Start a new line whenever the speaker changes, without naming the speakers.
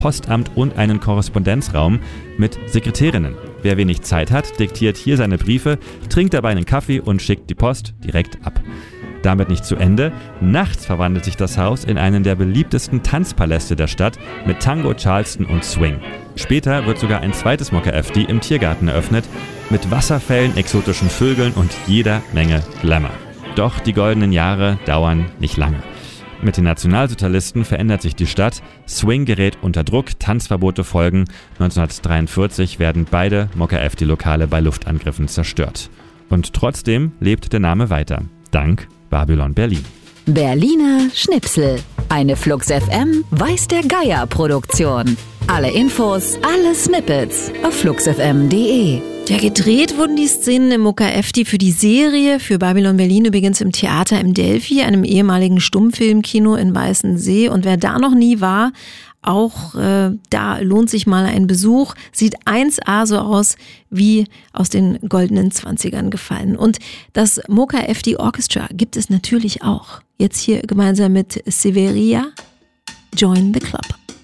Postamt und einen Korrespondenzraum mit Sekretärinnen. Wer wenig Zeit hat, diktiert hier seine Briefe, trinkt dabei einen Kaffee und schickt die Post direkt ab. Damit nicht zu Ende. Nachts verwandelt sich das Haus in einen der beliebtesten Tanzpaläste der Stadt mit Tango, Charleston und Swing. Später wird sogar ein zweites Mokka FD im Tiergarten eröffnet, mit Wasserfällen, exotischen Vögeln und jeder Menge Glamour. Doch die goldenen Jahre dauern nicht lange. Mit den Nationalsozialisten verändert sich die Stadt, Swing gerät unter Druck, Tanzverbote folgen. 1943 werden beide Mokka FD-Lokale bei Luftangriffen zerstört. Und trotzdem lebt der Name weiter. Dank Babylon Berlin.
Berliner Schnipsel. Eine Flux FM Weiß der Geier Produktion. Alle Infos, alle Snippets auf fluxfm.de.
Ja, gedreht wurden die Szenen im Mokka FD für die Serie, für Babylon Berlin übrigens im Theater im Delphi, einem ehemaligen Stummfilmkino in Weißensee. Und wer da noch nie war, auch da lohnt sich mal ein Besuch. Sieht 1A so aus wie aus den goldenen 20ern gefallen. Und das Mokka FD Orchestra gibt es natürlich auch. Jetzt hier gemeinsam mit Severia, Join the Club.